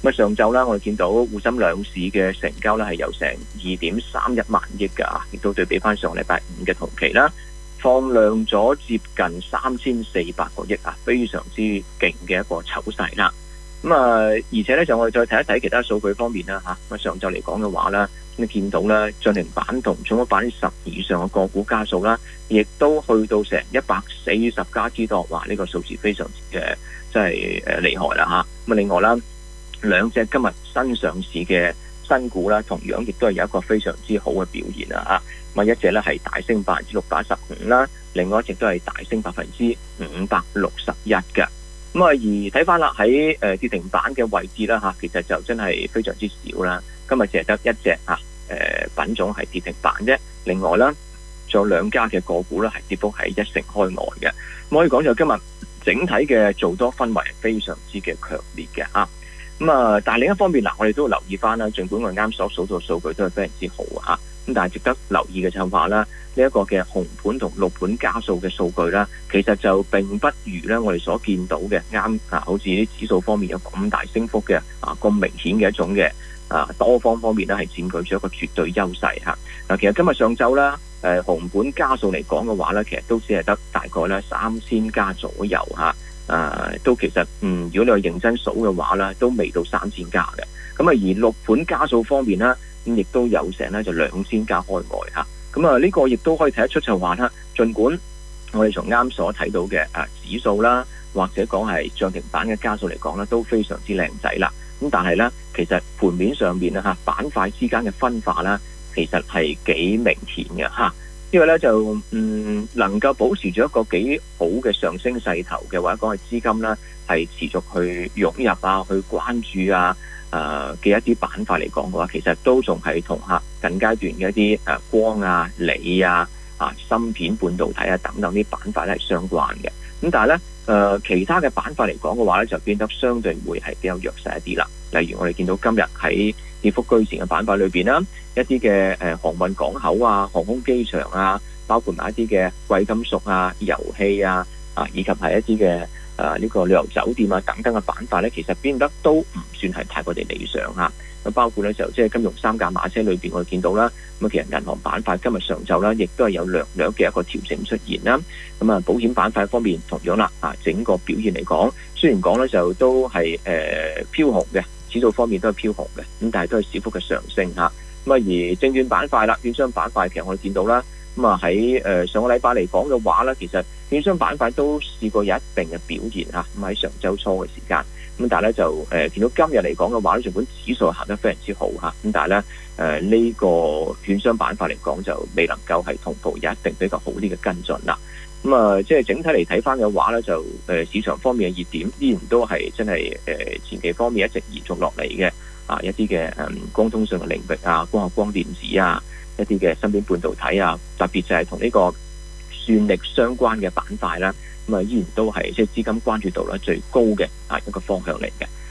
咁上晝啦，我哋見到滬深兩市嘅成交咧係有成2.31萬億㗎，亦都對比翻上禮拜五嘅同期啦，放量咗接近3400個億啊，非常之勁嘅一個走勢啦。咁而且咧就我哋再睇一睇其他數據方面啦嚇。咁上晝嚟講嘅話啦，你見到啦漲停板同重咗10%以上嘅個股家數啦，亦都去到成140家之多，哇！呢個數字非常之真係厲害啦嚇。咁另外啦，兩隻今日新上市嘅新股啦，同樣亦都係有一個非常之好嘅表現啦嚇。咁一隻咧係大升615%啦，另外一隻都係大升561%嘅。咁而睇翻啦喺跌停板嘅位置啦嚇，其實就真係非常之少啦。今日淨係得一隻品種係跌停板啫，另外啦仲有2家嘅個股咧係跌幅係1成開外嘅。咁可以講就今日整體嘅做多氛圍係非常之嘅強烈嘅嚇。但係另一方面嗱，我哋都要留意翻啦，儘管我啱所數到數據都係非常之好嚇，咁但係值得留意嘅就係話啦，呢一個嘅紅盤同綠盤家數嘅數據啦，其實就並不如咧我哋所見到嘅好似啲指數方面有咁大升幅嘅咁明顯嘅一種嘅多方面咧係佔據咗一個絕對優勢嚇。其實今日上晝啦，紅盤家數嚟講嘅話咧，其實都只係得大概咧3000家左右嚇。都其實如果你話認真數嘅話咧，都未到3000家嘅。咁而綠盤家數方面咧，亦都有成咧就2000家開外嚇。咁呢個亦都可以睇得出就話啦，儘管我哋從啱所睇到嘅指數啦，或者講係漲停板嘅家數嚟講咧，都非常之靚仔啦。咁但係咧，其實盤面上面啊板塊之間嘅分化啦，其實係幾明顯嘅嚇。因為咧就能夠保持住一個幾好嘅上升勢頭嘅，或者講係資金啦係持續去湧入去關注嘅一啲板塊嚟講嘅話，其實都仲係同近階段嘅一啲光鋰芯片、半導體等等啲板塊咧係相關嘅。咁但係咧其他嘅板塊嚟講嘅話咧，就變得相對會係比較弱勢一啲啦。例如我哋見到今日喺跌幅居前嘅板塊裏邊啦，一啲嘅航運港口航空機場包括埋一啲嘅貴金屬油氣以及係一啲嘅呢個旅遊酒店等等嘅板塊咧，其實變得都唔算係太過地理想嚇。咁包括咧就即係金融三駕馬車裏邊，我哋見到啦。咁其實銀行板塊今日上晝啦，亦都係有略嘅一個調整出現啦。咁保險板塊方面同樣啦，整個表現嚟講，雖然講咧就都係飄紅嘅，指數方面都係飄紅嘅，咁但係都係小幅嘅上升嚇。咁而證券板塊啦，券商板塊其實我哋見到啦，咁喺上個禮拜嚟講嘅話咧，其實券商板塊都試過有一定嘅表現嚇。咁喺上週初嘅時間，咁但係咧就見到今日嚟講嘅話咧，儘管指數行得非常之好嚇，咁但係咧呢個券商板塊嚟講就未能夠係同步有一定比較好啲嘅跟進啦。咁即係整體嚟睇翻嘅話咧，就市場方面嘅熱點依然都係真係前期方面一直延續落嚟嘅一啲嘅光通訊嘅領域光學光電子一啲嘅芯片半導體特別就係同呢個算力相關嘅板塊啦。咁依然都係即係資金關注度咧最高嘅一個方向嚟嘅。